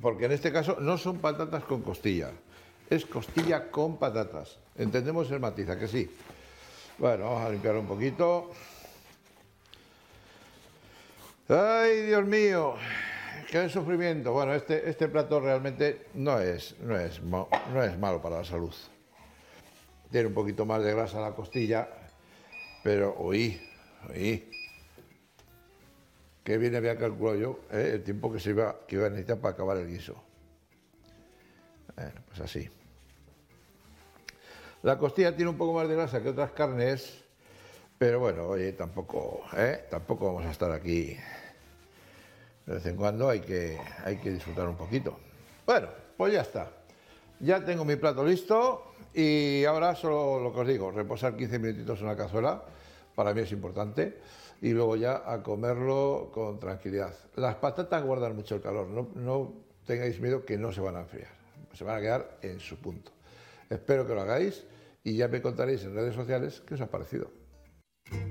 porque en este caso no son patatas con costilla, es costilla con patatas. ¿Entendemos el matiz? ¿A que sí? Bueno, vamos a limpiar un poquito. ¡Ay, Dios mío! ¡Qué sufrimiento! Bueno, este plato realmente no es malo para la salud. Tiene un poquito más de grasa la costilla, pero oí, que bien había calculado yo el tiempo que iba a necesitar para acabar el guiso. Bueno, pues así. La costilla tiene un poco más de grasa que otras carnes, pero bueno, oye, tampoco vamos a estar aquí. De vez en cuando hay que disfrutar un poquito. Bueno, pues ya está. Ya tengo mi plato listo y ahora solo lo que os digo, reposar 15 minutitos en la cazuela, para mí es importante, y luego ya a comerlo con tranquilidad. Las patatas guardan mucho el calor, no tengáis miedo que no se van a enfriar, se van a quedar en su punto. Espero que lo hagáis y ya me contaréis en redes sociales qué os ha parecido.